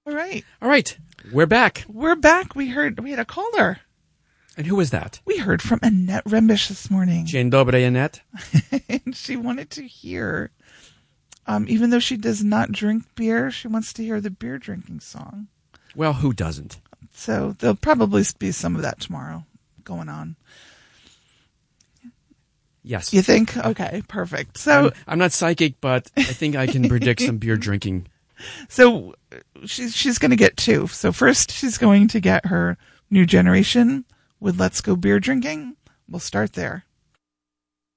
All right. All right. We're back. We're back. We had a caller. And who was that? We heard from Annette Rembish this morning. Dzień dobry, Annette. And she wanted to hear, even though she does not drink beer, she wants to hear the beer drinking song. Well, who doesn't? So there'll probably be some of that tomorrow going on. Yes. You think? Okay, perfect. So I'm not psychic, but I think I can predict some beer drinking. So she's going to get two. So first she's going to get her New Generation with Let's Go Beer Drinking. We'll start there.